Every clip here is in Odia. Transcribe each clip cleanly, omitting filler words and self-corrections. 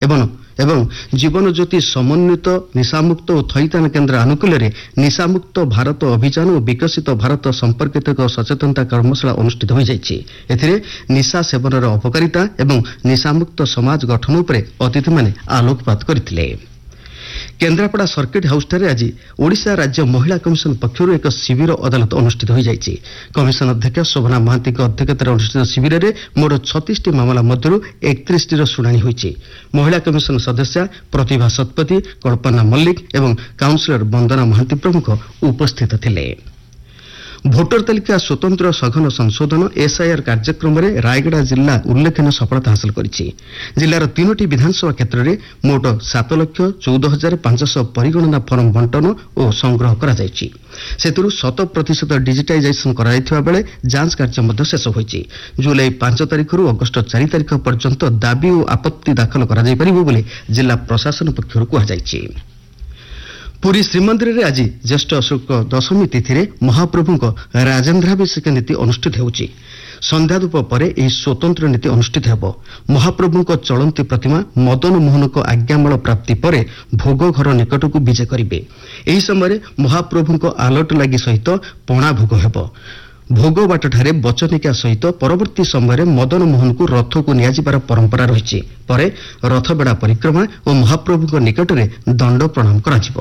ଏବଂ ଜୀବନ ଜ୍ୟୋତି ସମନ୍ୱିତ ନିଶାମୁକ୍ତ ଓ ଥଇଥାନ କେନ୍ଦ୍ର ଆନୁକୂଲ୍ୟରେ ନିଶାମୁକ୍ତ ଭାରତ ଅଭିଯାନ ଓ ବିକଶିତ ଭାରତ ସମ୍ପର୍କିତ ଏକ ସଚେତନତା କର୍ମଶାଳା ଅନୁଷ୍ଠିତ ହୋଇଯାଇଛି। ଏଥିରେ ନିଶା ସେବନର ଅପକାରିତା ଏବଂ ନିଶାମୁକ୍ତ ସମାଜ ଗଠନ ଉପରେ ଅତିଥିମାନେ ଆଲୋକପାତ କରିଥିଲେ। କେନ୍ଦ୍ରାପଡ଼ା ସର୍କିଟ ହାଉସଠାରେ ଆଜି ଓଡ଼ିଶା ରାଜ୍ୟ ମହିଳା କମିଶନ ପକ୍ଷରୁ ଏକ ଶିବିର ଅଦାଲତ ଅନୁଷ୍ଠିତ ହୋଇଯାଇଛି। କମିଶନ ଅଧ୍ୟକ୍ଷ ଶୋଭନା ମହାନ୍ତିଙ୍କ ଅଧ୍ୟକ୍ଷତାରେ ଅନୁଷ୍ଠିତ ଶିବିରରେ ମୋଟ 36ଟି ମାମଲା ମଧ୍ୟରୁ 31ଟିର ଶୁଣାଣି ହୋଇଛି। ମହିଳା କମିଶନ ସଦସ୍ୟା ପ୍ରତିଭା ଶତପଥୀ, କଳ୍ପନା ମଲ୍ଲିକ ଏବଂ କାଉନ୍ସିଲର ବନ୍ଦନା ମହାନ୍ତି ପ୍ରମୁଖ ଉପସ୍ଥିତ ଥିଲେ। ଭୋଟର ତାଲିକା ସ୍ୱତନ୍ତ୍ର ସଘନ ସଂଶୋଧନ ଏସ୍ଆଇଆର୍ କାର୍ଯ୍ୟକ୍ରମରେ ରାୟଗଡ଼ା ଜିଲ୍ଲା ଉଲ୍ଲେଖନୀୟ ସଫଳତା ହାସଲ କରିଛି। ଜିଲ୍ଲାର 3ଟି ବିଧାନସଭା କ୍ଷେତ୍ରରେ ମୋଟ 7,14,500 ପରିଗଣନା ଫର୍ମ ବଣ୍ଟନ ଓ ସଂଗ୍ରହ କରାଯାଇଛି। ସେଥିରୁ 100% ଡିଜିଟାଇଜେସନ କରାଯାଇଥିବା ବେଳେ ଯାଞ୍ଚ କାର୍ଯ୍ୟ ମଧ୍ୟ ଶେଷ ହୋଇଛି। ଜୁଲାଇ 5 ତାରିଖରୁ ଅଗଷ୍ଟ 4 ତାରିଖ ପର୍ଯ୍ୟନ୍ତ ଦାବି ଓ ଆପତ୍ତି ଦାଖଲ କରାଯାଇପାରିବ ବୋଲି ଜିଲ୍ଲା ପ୍ରଶାସନ ପକ୍ଷରୁ କୁହାଯାଇଛି। ପୁରୀ ଶ୍ରୀମନ୍ଦିରରେ ଆଜି ଜ୍ୟେଷ୍ଠ ଶୁକ୍ଳ ଦଶମୀ ତିଥିରେ ମହାପ୍ରଭୁଙ୍କ ରାଜେନ୍ଦ୍ରାଭିଷେକ ନୀତି ଅନୁଷ୍ଠିତ ହେଉଛି। ସନ୍ଧ୍ୟାଧୂପ ପରେ ଏହି ସ୍ୱତନ୍ତ୍ର ନୀତି ଅନୁଷ୍ଠିତ ହେବ। ମହାପ୍ରଭୁଙ୍କ ଚଳନ୍ତି ପ୍ରତିମା ମଦନ ମୋହନଙ୍କ ଆଜ୍ଞାମାଳ ପ୍ରାପ୍ତି ପରେ ଭୋଗ ଘର ନିକଟକୁ ବିଜେ କରିବେ। ଏହି ସମୟରେ ମହାପ୍ରଭୁଙ୍କ ଆଲଟ ଲାଗି ସହିତ ପଣା ଭୋଗ ହେବ। ଭୋଗବାଟଠାରେ ବଚନିକା ସହିତ ପରବର୍ତ୍ତୀ ସମୟରେ ମଦନ ମୋହନଙ୍କୁ ରଥକୁ ନିଆଯିବାର ପରମ୍ପରା ରହିଛି। ପରେ ରଥବେଢ଼ା ପରିକ୍ରମା ଓ ମହାପ୍ରଭୁଙ୍କ ନିକଟରେ ଦଣ୍ଡ ପ୍ରଣାମ କରାଯିବ।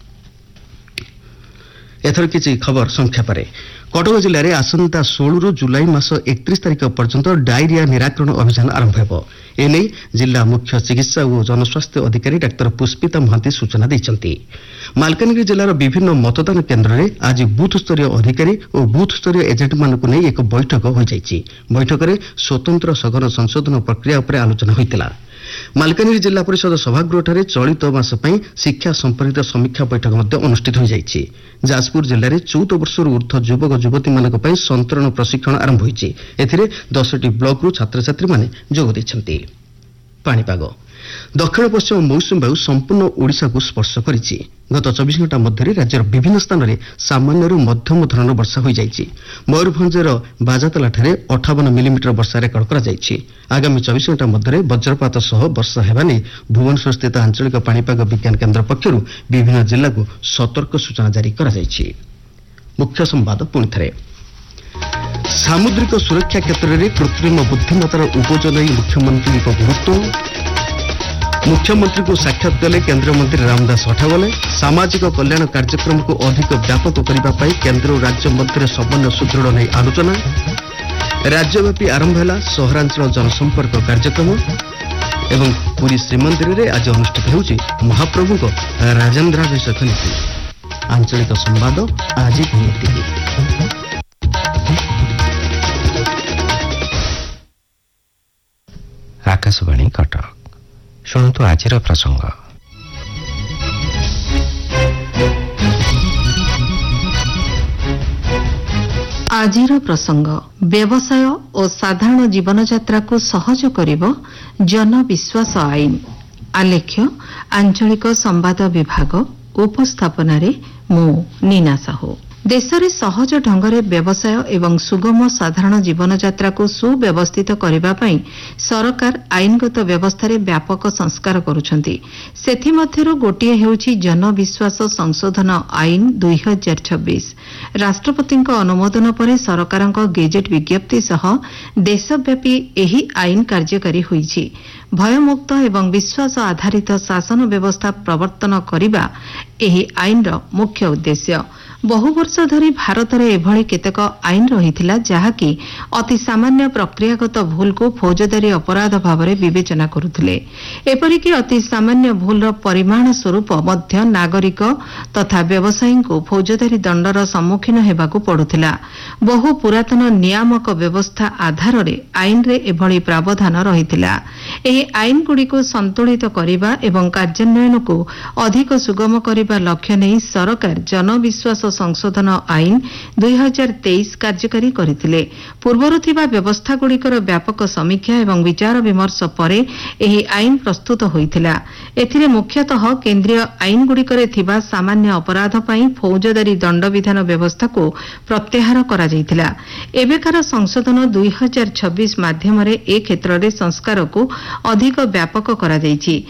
ଏଥର କିଛି ଖବର ସଂକ୍ଷେପରେ। କଟକ ଜିଲ୍ଲାରେ ଆସନ୍ତା 16ରୁ ଜୁଲାଇ ମାସ 31 ତାରିଖ ପର୍ଯ୍ୟନ୍ତ ଡାଇରିଆ ନିରାକରଣ ଅଭିଯାନ ଆରମ୍ଭ ହେବ। ଏନେଇ ଜିଲ୍ଲା ମୁଖ୍ୟ ଚିକିତ୍ସା ଓ ଜନସ୍ୱାସ୍ଥ୍ୟ ଅଧିକାରୀ ଡାକ୍ତର ପୁଷ୍ପିତା ମହାନ୍ତି ସୂଚନା ଦେଇଛନ୍ତି। ମାଲକାନଗିରି ଜିଲ୍ଲାର ବିଭିନ୍ନ ମତଦାନ କେନ୍ଦ୍ରରେ ଆଜି ବୁଥସ୍ତରୀୟ ଅଧିକାରୀ ଓ ବୁଥସ୍ତରୀୟ ଏଜେଣ୍ଟମାନଙ୍କୁ ନେଇ ଏକ ବୈଠକ ହୋଇଯାଇଛି। ବୈଠକରେ ସ୍ୱତନ୍ତ୍ର ସଘନ ସଂଶୋଧନ ପ୍ରକ୍ରିୟା ଉପରେ ଆଲୋଚନା ହୋଇଥିଲା। ମାଲକାନଗିରି ଜିଲ୍ଲା ପରିଷଦ ସଭାଗୃହଠାରେ ଚଳିତ ମାସ ପାଇଁ ଶିକ୍ଷା ସମ୍ପର୍କିତ ସମୀକ୍ଷା ବୈଠକ ମଧ୍ୟ ଅନୁଷ୍ଠିତ ହୋଇଯାଇଛି। ଯାଜପୁର ଜିଲ୍ଲାରେ 14 ବର୍ଷରୁ ଉର୍ଦ୍ଧ୍ୱ ଯୁବକ ଯୁବତୀମାନଙ୍କ ପାଇଁ ସନ୍ତରଣ ପ୍ରଶିକ୍ଷଣ ଆରମ୍ଭ ହୋଇଛି। ଏଥିରେ 10ଟି ବ୍ଲକରୁ ଛାତ୍ରଛାତ୍ରୀମାନେ ଯୋଗ ଦେଇଛନ୍ତି। ପାଣିପାଗ। ଦକ୍ଷିଣ ପଶ୍ଚିମ ମୌସୁମୀ ବାୟୁ ସମ୍ପୂର୍ଣ୍ଣ ଓଡ଼ିଶାକୁ ସ୍ପର୍ଶ କରିଛି। ଗତ 24 ଘଣ୍ଟା ମଧ୍ୟରେ ରାଜ୍ୟର ବିଭିନ୍ନ ସ୍ଥାନରେ ସାମାନ୍ୟରୁ ମଧ୍ୟମ ଧରଣର ବର୍ଷା ହୋଇଯାଇଛି। ମୟୂରଭଞ୍ଜର ବାଜାତଲାଠାରେ 58 ମିଲିମିଟର ବର୍ଷା ରେକର୍ଡ କରାଯାଇଛି। ଆଗାମୀ 24 ଘଣ୍ଟା ମଧ୍ୟରେ ବଜ୍ରପାତ ସହ ବର୍ଷା ହେବା ନେଇ ଭୁବନେଶ୍ୱରସ୍ଥିତ ଆଞ୍ଚଳିକ ପାଣିପାଗ ବିଜ୍ଞାନ କେନ୍ଦ୍ର ପକ୍ଷରୁ ବିଭିନ୍ନ ଜିଲ୍ଲାକୁ ସତର୍କ ସୂଚନା ଜାରି କରାଯାଇଛି। ମୁଖ୍ୟ ସମ୍ବାଦ ପୁଣିଥରେ। ସାମୁଦ୍ରିକ ସୁରକ୍ଷା କ୍ଷେତ୍ରରେ କୃତ୍ରିମ ବୁଦ୍ଧିମତ୍ତାର ଉପଯୋଗ ନେଇ ମୁଖ୍ୟମନ୍ତ୍ରୀଙ୍କ ଗୁରୁତ୍ୱ। ମୁଖ୍ୟମନ୍ତ୍ରୀଙ୍କୁ ସାକ୍ଷାତ କଲେ କେନ୍ଦ୍ରମନ୍ତ୍ରୀ ରାମଦାସ ଅଠାବଲେ। ସାମାଜିକ କଲ୍ୟାଣ କାର୍ଯ୍ୟକ୍ରମକୁ ଅଧିକ ବ୍ୟାପକ କରିବା ପାଇଁ କେନ୍ଦ୍ର ଓ ରାଜ୍ୟ ମଧ୍ୟରେ ସମନ୍ୱୟ ସୁଦୃଢ଼ ନେଇ ଆଲୋଚନା। ରାଜ୍ୟବ୍ୟାପୀ ଆରମ୍ଭ ହେଲା ସହରାଞ୍ଚଳ ଜନସମ୍ପର୍କ କାର୍ଯ୍ୟକ୍ରମ ଏବଂ ପୁରୀ ଶ୍ରୀମନ୍ଦିରରେ ଆଜି ଅନୁଷ୍ଠିତ ହେଉଛି ମହାପ୍ରଭୁଙ୍କ ରାଜେନ୍ଦ୍ରାଭିଷେକ ନୀତି। ଆଞ୍ଚଳିକ ସମ୍ବାଦ ଆଜି ଏତିକି। ଆକାଶବାଣୀ କଟକ। ଶୁଣନ୍ତୁ ଆଜିର ପ୍ରସଙ୍ଗ। ଆଜିର ପ୍ରସଙ୍ଗ ବ୍ୟବସାୟ ଓ ସାଧାରଣ ଜୀବନଯାତ୍ରାକୁ ସହଜ କରିବ ଜନବିଶ୍ୱାସ ଆଇନ। ଆଲେଖ୍ୟ ଆଞ୍ଚଳିକ ସମ୍ବାଦ ବିଭାଗ। ଉପସ୍ଥାପନାରେ ମୁଁ ନୀନା ସାହୁ। ଦେଶରେ ସହଜ ଢଙ୍ଗରେ ବ୍ୟବସାୟ ଏବଂ ସୁଗମ ସାଧାରଣ ଜୀବନଯାତ୍ରାକୁ ସୁବ୍ୟବସ୍ଥିତ କରିବା ପାଇଁ ସରକାର ଆଇନଗତ ବ୍ୟବସ୍ଥାରେ ବ୍ୟାପକ ସଂସ୍କାର କରୁଛନ୍ତି। ସେଥିମଧ୍ୟରୁ ଗୋଟିଏ ହେଉଛି ଜନବିଶ୍ୱାସ ସଂଶୋଧନ ଆଇନ 2026। ରାଷ୍ଟ୍ରପତିଙ୍କ ଅନୁମୋଦନ ପରେ ସରକାରଙ୍କ ଗେଜେଟ୍ ବିଜ୍ଞପ୍ତି ସହ ଦେଶବ୍ୟାପୀ ଏହି ଆଇନ କାର୍ଯ୍ୟକାରୀ ହୋଇଛି। ଭୟମୁକ୍ତ ଏବଂ ବିଶ୍ୱାସ ଆଧାରିତ ଶାସନ ବ୍ୟବସ୍ଥା ପ୍ରବର୍ତ୍ତନ କରିବା ଏହି ଆଇନର ମୁଖ୍ୟ ଉଦ୍ଦେଶ୍ୟ। ବହୁ ବର୍ଷ ଧରି ଭାରତରେ ଏଭଳି କେତେକ ଆଇନ ରହିଥିଲା ଯାହାକି ଅତି ସାମାନ୍ୟ ପ୍ରକ୍ରିୟାଗତ ଭୁଲକୁ ଫୌଜଦାରୀ ଅପରାଧ ଭାବରେ ବିବେଚନା କରୁଥିଲେ। ଏପରିକି ଅତି ସାମାନ୍ୟ ଭୁଲର ପରିମାଣ ସ୍ୱରୂପ ମଧ୍ୟ ନାଗରିକ ତଥା ବ୍ୟବସାୟୀଙ୍କୁ ଫୌଜଦାରୀ ଦଣ୍ଡର ସମ୍ମୁଖୀନ ହେବାକୁ ପଡୁଥିଲା। ବହୁ ପୁରାତନ ନିୟାମକ ବ୍ୟବସ୍ଥା ଆଧାରରେ ଆଇନରେ ଏଭଳି ପ୍ରାବଧାନ ରହିଥିଲା। ଏହି ଆଇନଗୁଡ଼ିକୁ ସନ୍ତୁଳିତ କରିବା ଏବଂ କାର୍ଯ୍ୟାନ୍ୱୟନକୁ ଅଧିକ ସୁଗମ କରିବା ଲକ୍ଷ୍ୟ ନେଇ ସରକାର ଜନବିଶ୍ୱାସ ସଂଶୋଧନ ଆଇନ 2023 କାର୍ଯ୍ୟକାରୀ କରିଥିଲେ। ପୂର୍ବରୁ ଥିବା ବ୍ୟବସ୍ଥାଗୁଡ଼ିକର ବ୍ୟାପକ ସମୀକ୍ଷା ଏବଂ ବିଚାର ବିମର୍ଶ ପରେ ଏହି ଆଇନ ପ୍ରସ୍ତୁତ ହୋଇଥିଲା। ଏଥିରେ ମୁଖ୍ୟତଃ କେନ୍ଦ୍ରୀୟ ଆଇନଗୁଡ଼ିକରେ ଥିବା ସାମାନ୍ୟ ଅପରାଧ ପାଇଁ ଫୌଜଦାରୀ ଦଣ୍ଡବିଧାନ ବ୍ୟବସ୍ଥାକୁ ପ୍ରତ୍ୟାହାର କରାଯାଇଥିଲା। ଏବେକାର ସଂଶୋଧନ 2026 ମାଧ୍ୟମରେ ଏ କ୍ଷେତ୍ରରେ ସଂସ୍କାରକୁ ଅଧିକ ବ୍ୟାପକ କରାଯାଇଛି।